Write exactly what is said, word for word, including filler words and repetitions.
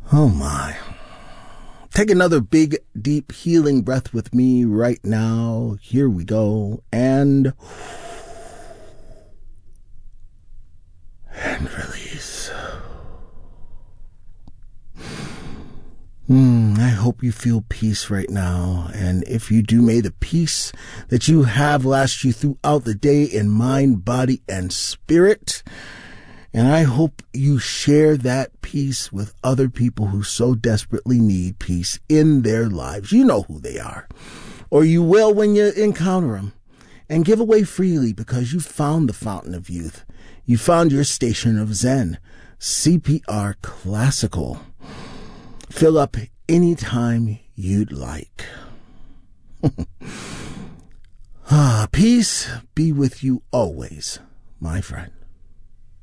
Oh my. Take another big, deep, healing breath with me right now. Here we go. And... And release. Mm, I hope you feel peace right now. And if you do, may the peace that you have last you throughout the day in mind, body, and spirit. And I hope you share that peace with other people who so desperately need peace in their lives. You know who they are, or you will when you encounter them. And give away freely because you found the fountain of youth. You found your station of Zen, C P R Classical. Fill up anytime you'd like. Ah, peace be with you always, my friend.